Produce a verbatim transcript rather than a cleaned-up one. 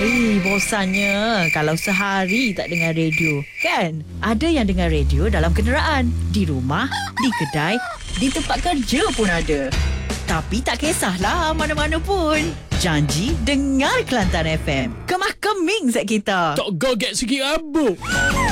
Eh, bosannya kalau sehari tak dengar radio. Kan? Ada yang dengar radio dalam kenderaan, di rumah, di kedai, di tempat kerja pun ada. Tapi tak kisahlah mana-mana pun. Janji dengar Kelantan F M. Kemah keming zat kita. Tak goget sikit rambut.